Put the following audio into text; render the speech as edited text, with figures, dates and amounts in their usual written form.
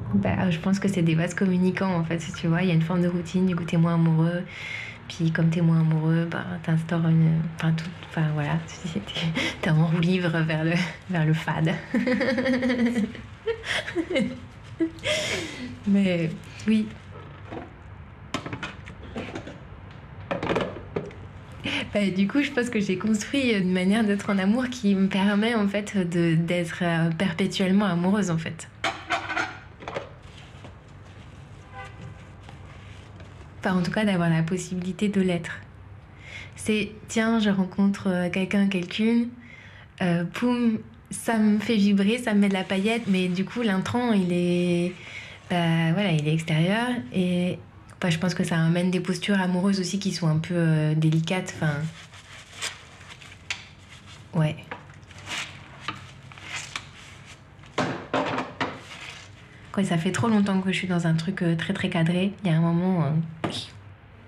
Bah, je pense que c'est des vases communicants en fait, tu vois. Il y a une forme de routine, du coup, t'es moins amoureux. Puis comme t'es moins amoureux, bah, t'instaures une. Enfin, tout. Enfin, voilà. T'es en roue livre vers le fade. Mais oui. Bah, du coup, je pense que j'ai construit une manière d'être en amour qui me permet en fait d'être perpétuellement amoureuse en fait. Enfin, en tout cas, d'avoir la possibilité de l'être. C'est, tiens, je rencontre quelqu'un, quelqu'une, poum, ça me fait vibrer, ça me met de la paillette, mais du coup, l'intrant, il est, bah, voilà, il est extérieur et bah, je pense que ça amène des postures amoureuses aussi qui sont un peu délicates. Enfin, ouais. Quand ça fait trop longtemps que je suis dans un truc très très cadré, il y a un moment,